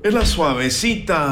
Es la suavecita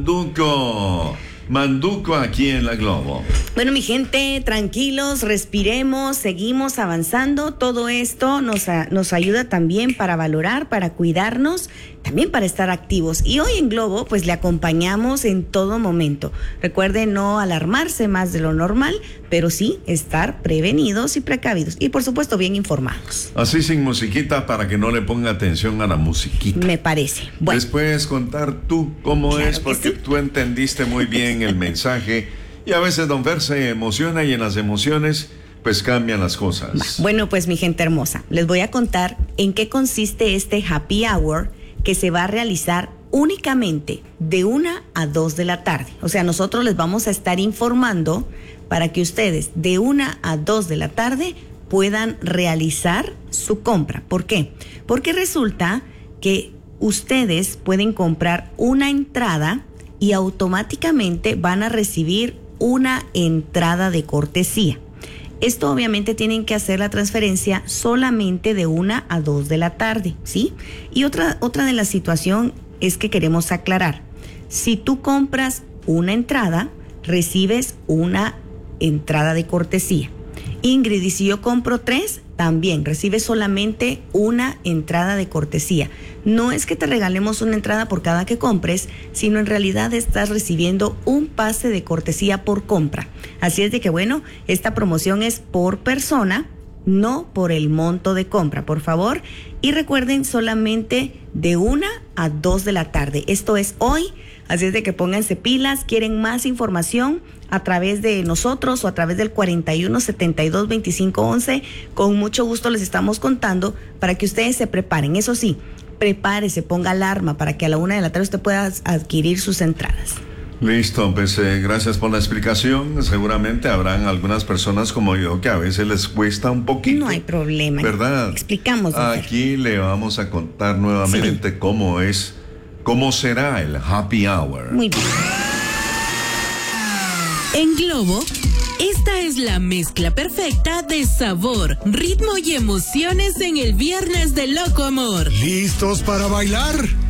Manduco. Manduco aquí en la Globo. Bueno, mi gente, tranquilos, respiremos, seguimos avanzando. Todo esto nos ayuda también para valorar, para cuidarnos, también para estar activos. Y hoy en Globo, pues le acompañamos en todo momento. Recuerden no alarmarse más de lo normal, pero sí estar prevenidos y precavidos. Y por supuesto, bien informados. Así sin musiquita para que no le ponga atención a la musiquita. Me parece. Bueno. Después contar tú cómo Claro es, porque sí. tú entendiste muy bien el mensaje. Y a veces don Fer se emociona y en las emociones pues cambian las cosas. Bueno, pues mi gente hermosa, les voy a contar en qué consiste este happy hour que se va a realizar únicamente de 1 a 2 de la tarde. O sea, nosotros les vamos a estar informando para que ustedes de 1 a 2 de la tarde puedan realizar su compra. ¿Por qué? Porque resulta que ustedes pueden comprar una entrada y automáticamente van a recibir una entrada de cortesía. Esto obviamente tienen que hacer la transferencia solamente de 1 a 2 de la tarde, ¿sí? Y otra de la situación es que queremos aclarar. Si tú compras una entrada, recibes una entrada de cortesía. Ingrid, y si yo compro 3, también recibes solamente una entrada de cortesía. No es que te regalemos una entrada por cada que compres, sino en realidad estás recibiendo un pase de cortesía por compra. Así es de que, bueno, esta promoción es por persona, no por el monto de compra, por favor. Y recuerden, solamente de 1 a 2 de la tarde. Esto es hoy, así es de que pónganse pilas. ¿Quieren más información? A través de nosotros o a través del 41 72 25 11, con mucho gusto les estamos contando para que ustedes se preparen. Eso sí, prepárese, ponga alarma para que a la 1 de la tarde usted pueda adquirir sus entradas. Listo, pues gracias por la explicación. Seguramente habrán algunas personas como yo que a veces les cuesta un poquito. No hay problema. ¿Verdad? Explicamos. Aquí le vamos a contar nuevamente sí. cómo será el happy hour. Muy bien. En Globo, esta es la mezcla perfecta de sabor, ritmo y emociones en el viernes de Loco Amor. ¿Listos para bailar?